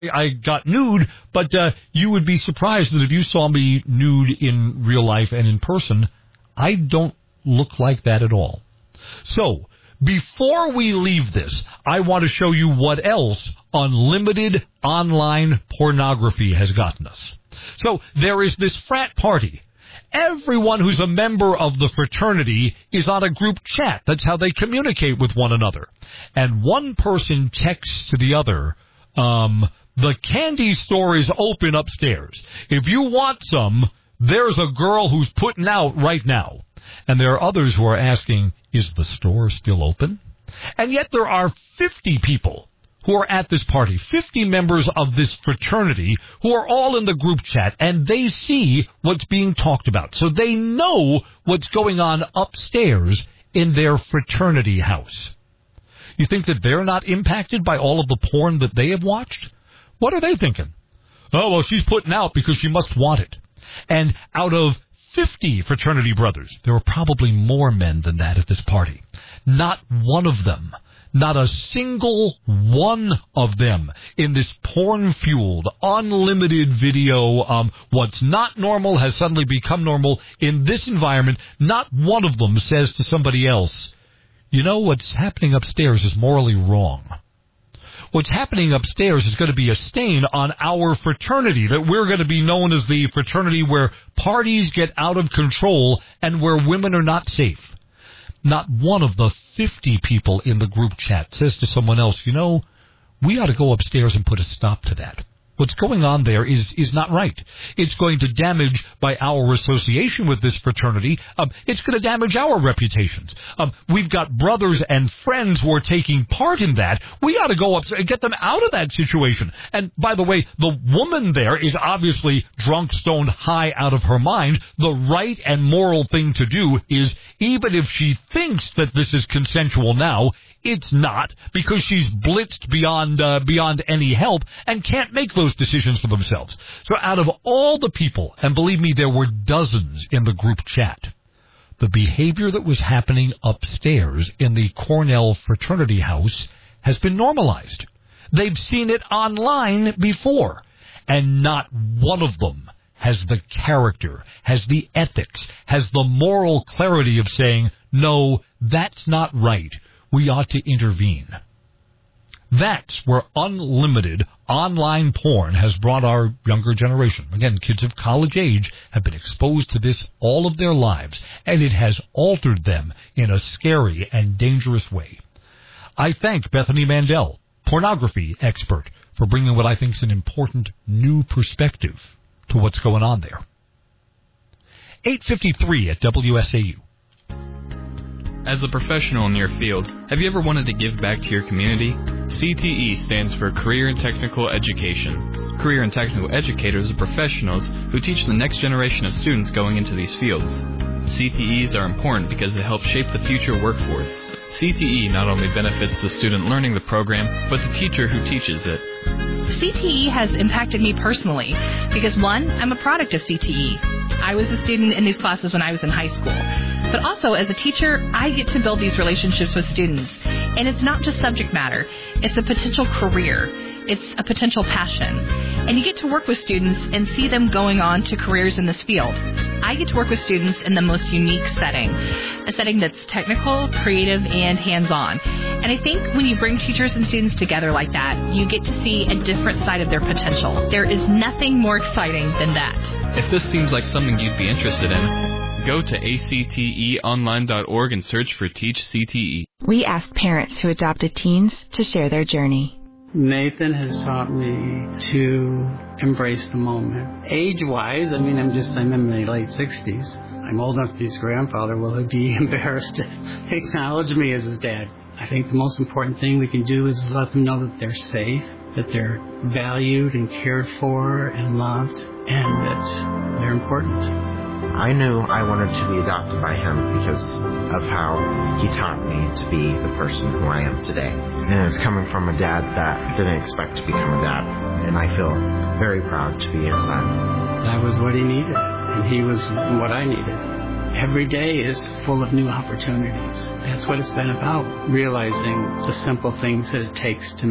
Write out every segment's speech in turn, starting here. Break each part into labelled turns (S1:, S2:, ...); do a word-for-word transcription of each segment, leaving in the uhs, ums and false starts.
S1: I got nude, but uh, you would be surprised that if you saw me nude in real life and in person, I don't look like that at all. So, before we leave this, I want to show you what else unlimited online pornography has gotten us. So, there is this frat party. Everyone who's a member of the fraternity is on a group chat. That's how they communicate with one another. And one person texts to the other, um... the candy store is open upstairs. If you want some, there's a girl who's putting out right now. And there are others who are asking, is the store still open? And yet there are fifty people who are at this party, fifty members of this fraternity who are all in the group chat, and they see what's being talked about. So they know what's going on upstairs in their fraternity house. You think that they're not impacted by all of the porn that they have watched? What are they thinking? Oh, well, she's putting out because she must want it. And out of fifty fraternity brothers, there were probably more men than that at this party. Not one of them, not a single one of them in this porn-fueled, unlimited video, um, what's not normal has suddenly become normal in this environment, not one of them says to somebody else, you know, what's happening upstairs is morally wrong. What's happening upstairs is going to be a stain on our fraternity, that we're going to be known as the fraternity where parties get out of control and where women are not safe. Not one of the fifty people in the group chat says to someone else, you know, we ought to go upstairs and put a stop to that. What's going on there is, is not right. It's going to damage, by our association with this fraternity, um, it's going to damage our reputations. Um, we've got brothers and friends who are taking part in that. We ought to go up and get them out of that situation. And, by the way, the woman there is obviously drunk, stoned, high out of her mind. The right and moral thing to do is, even if she thinks that this is consensual now, it's not, because she's blitzed beyond uh, beyond any help and can't make those decisions for themselves. So out of all the people, and believe me, there were dozens in the group chat, the behavior that was happening upstairs in the Cornell fraternity house has been normalized. They've seen it online before, and not one of them has the character, has the ethics, has the moral clarity of saying, no, that's not right. We ought to intervene. That's where unlimited online porn has brought our younger generation. Again, kids of college age have been exposed to this all of their lives, and it has altered them in a scary and dangerous way. I thank Bethany Mandel, pornography expert, for bringing what I think is an important new perspective to what's going on there. eight fifty-three at W S A U.
S2: As a professional in your field, have you ever wanted to give back to your community? C T E stands for Career and Technical Education. Career and Technical Educators are professionals who teach the next generation of students going into these fields. C T Es are important because they help shape the future workforce. C T E not only benefits the student learning the program, but the teacher who teaches it.
S3: C T E has impacted me personally because, one, I'm a product of C T E. I was a student in these classes when I was in high school. But also, as a teacher, I get to build these relationships with students. And it's not just subject matter. It's a potential career. It's a potential passion. And you get to work with students and see them going on to careers in this field. I get to work with students in the most unique setting, a setting that's technical, creative, and hands-on. And I think when you bring teachers and students together like that, you get to see a different side of their potential. There is nothing more exciting than that.
S2: If this seems like something you'd be interested in, go to A C T E online dot org and search for Teach C T E.
S4: We asked parents who adopted teens to share their journey.
S5: Nathan has taught me to embrace the moment. Age-wise, I mean, I'm just, I'm in my late sixties. I'm old enough to be his grandfather. Will he be embarrassed to acknowledge me as his dad? I think the most important thing we can do is let them know that they're safe, that they're valued and cared for and loved, and that they're important.
S6: I knew I wanted to be adopted by him because of how he taught me to be the person who I am today. And it's coming from a dad that didn't expect to become a dad. And I feel very proud to be his son.
S5: I was what he needed, and he was what I needed. Every day is full of new opportunities. That's what it's been about, realizing the simple things that it takes to make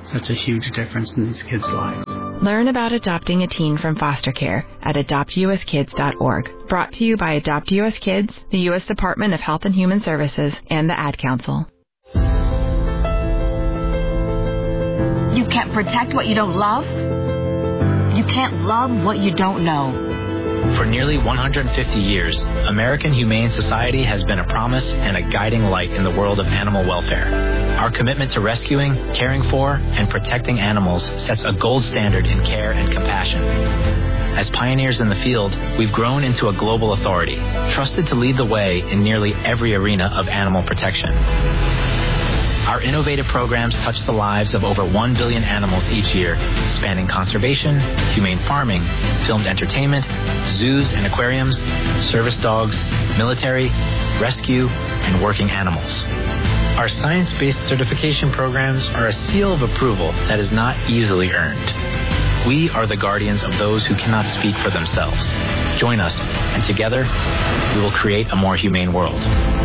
S5: such a huge difference in these kids' lives.
S4: Learn about adopting a teen from foster care at adopt u s kids dot org. Brought to you by Adopt U S Kids, the U S Department of Health and Human Services, and the Ad Council.
S7: You can't protect what you don't love. You can't love what you don't know.
S8: For nearly one hundred fifty years, American Humane Society has been a promise and a guiding light in the world of animal welfare. Our commitment to rescuing, caring for, and protecting animals sets a gold standard in care and compassion. As pioneers in the field, we've grown into a global authority, trusted to lead the way in nearly every arena of animal protection. Our innovative programs touch the lives of over one billion animals each year, spanning conservation, humane farming, filmed entertainment, zoos and aquariums, service dogs, military, rescue, and working animals. Our science-based certification programs are a seal of approval that is not easily earned. We are the guardians of those who cannot speak for themselves. Join us, and together, we will create a more humane world.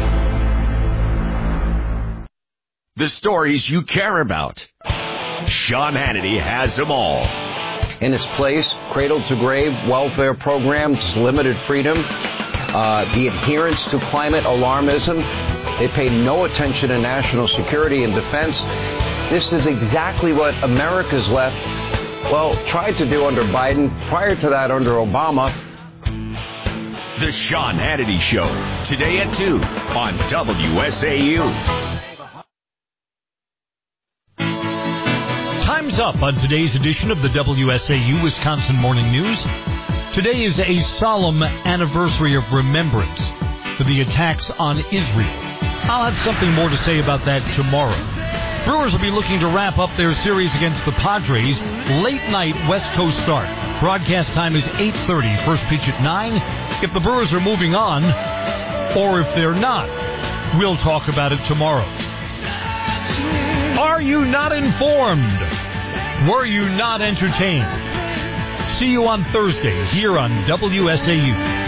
S9: The stories you care about. Sean Hannity has them all.
S10: In its place, cradle-to-grave welfare programs, limited freedom, uh, the adherence to climate alarmism. They pay no attention to national security and defense. This is exactly what America's left, well, tried to do under Biden, prior to that under Obama.
S9: The Sean Hannity Show, today at two on W S A U.
S1: Time's up on today's edition of the W S A U Wisconsin Morning News. Today is a solemn anniversary of remembrance for the attacks on Israel. I'll have something more to say about that tomorrow. Brewers will be looking to wrap up their series against the Padres. Late night West Coast start. Broadcast time is eight thirty. First pitch at nine. If the Brewers are moving on, or if they're not, we'll talk about it tomorrow. Are you not informed? Were you not entertained? See you on Thursday here on W S A U.